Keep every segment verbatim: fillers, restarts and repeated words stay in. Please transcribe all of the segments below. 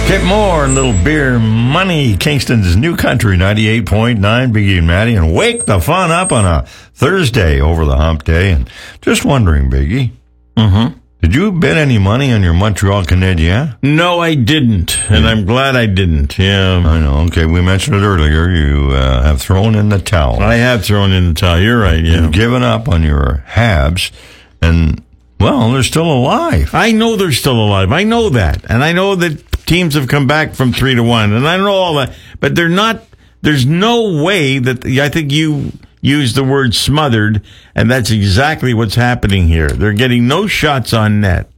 Kip Moore and Little Beer Money, Kingston's New Country, ninety-eight point nine, Biggie and Maddie, and wake the fun up on a Thursday over the hump day. And just wondering, Biggie, Mm-hmm. did you bet any money on your Montreal Canadiens? No, I didn't, and I'm glad I didn't. Yeah, I know. Okay, we mentioned it earlier. You uh, have thrown in the towel. I have thrown in the towel. You're right. Yeah, You've given up on your Habs, and, well, they're still alive. I know they're still alive. I know that, and I know that teams have come back from three to one, and I know all that. But they're not. There's no way that I think you used the word smothered, and that's exactly what's happening here. They're getting no shots on net,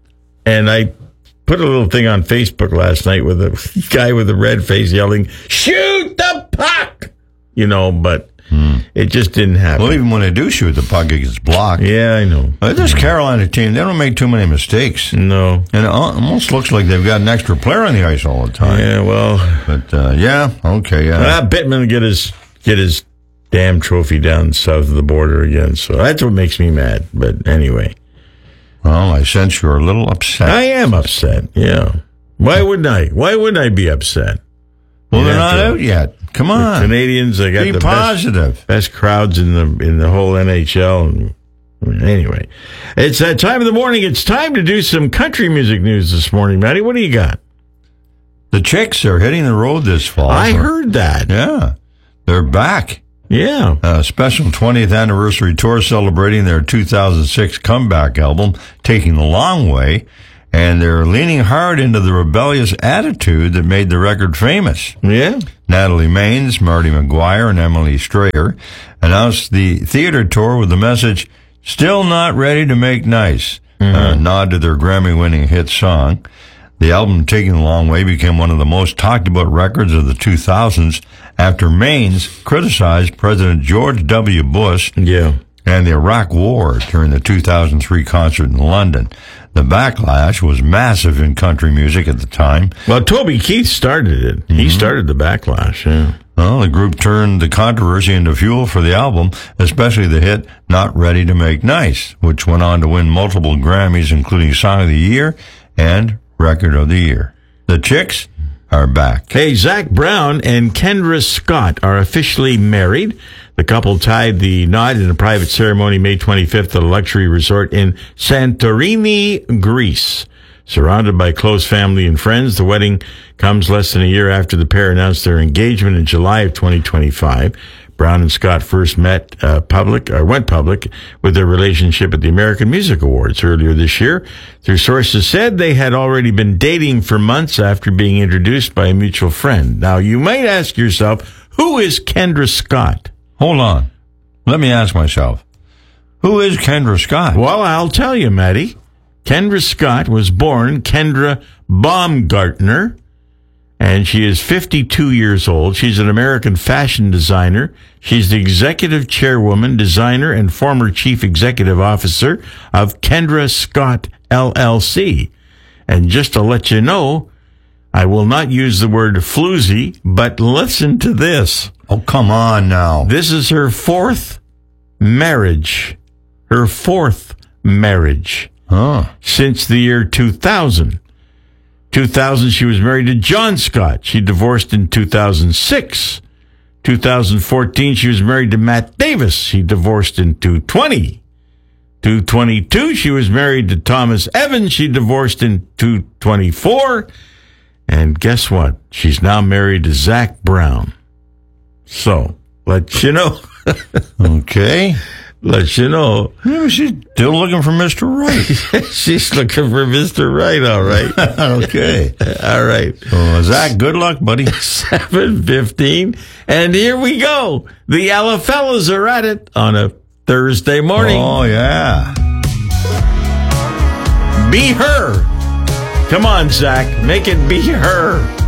and I put a little thing on Facebook last night with a guy with a red face yelling, "Shoot the puck!" You know, but hmm. it just didn't happen. Well, even when they do shoot, the puck gets blocked. Yeah, I know. Uh, this Carolina team, they don't make too many mistakes. No. And it almost looks like they've got an extra player on the ice all the time. Yeah, well. But, uh, yeah, okay. Uh, uh, Bittman will get his, get his damn trophy down south of the border again. So that's what makes me mad. But anyway. Well, I sense you're a little upset. I am upset, yeah. Why wouldn't I? Why wouldn't I be upset? Well, You they're have not to- out yet. Come The on. Canadians, they got Be the positive. best, best crowds in the in the whole N H L. And, anyway, it's that time of the morning. It's time to do some country music news this morning, Matty. What do you got? The Chicks are hitting the road this fall. I heard that. Yeah. They're back. Yeah. A special twentieth anniversary tour celebrating their two thousand six comeback album, Taking the Long Way. And they're leaning hard into the rebellious attitude that made the record famous. Yeah. Natalie Maines, Marty McGuire, and Emily Strayer announced the theater tour with the message, "Still not ready to make nice," mm-hmm. a nod to their Grammy-winning hit song. The album, Taking the Long Way, became one of the most talked-about records of the two thousands after Maines criticized President George W. Bush Yeah. and the Iraq War during the two thousand three concert in London. The backlash was massive in country music at the time. Well, Toby Keith started it. Mm-hmm. He started the backlash, yeah. Well, the group turned the controversy into fuel for the album, especially the hit Not Ready to Make Nice, which went on to win multiple Grammys, including Song of the Year and Record of the Year. The Chicks are back. Hey, Zach Brown and Kendra Scott are officially married. The couple tied the knot in a private ceremony May twenty-fifth at a luxury resort in Santorini, Greece. Surrounded by close family and friends, the wedding comes less than a year after the pair announced their engagement in July of twenty twenty-five. Brown and Scott first met uh, public, or went public with their relationship at the American Music Awards earlier this year. Their sources said they had already been dating for months after being introduced by a mutual friend. Now, you might ask yourself, who is Kendra Scott? Hold on. Let me ask myself, who is Kendra Scott? Well, I'll tell you, Matty. Kendra Scott was born Kendra Baumgartner, and she is fifty-two years old. She's an American fashion designer. She's the executive chairwoman, designer, and former chief executive officer of Kendra Scott, L L C. And just to let you know, I will not use the word floozy, but listen to this. Oh, come on now. This is her fourth marriage. Her fourth marriage. Huh. Since the year two thousand. two thousand, she was married to John Scott. She divorced in two thousand six. two thousand fourteen, she was married to Matt Davis. She divorced in two thousand twenty. two thousand twenty-two, she was married to Thomas Evans. She divorced in two thousand twenty-four. And guess what? She's now married to Zach Brown. So, let you know. Okay. Let you know. Yeah, she's still looking for Mister Right. She's looking for Mister Right, all right. Okay. All right. Well, Zach, good luck, buddy. seven fifteen. And here we go. The Ella fellas are at it on a Thursday morning. Oh, yeah. Be her. Come on, Zach. Make it be her.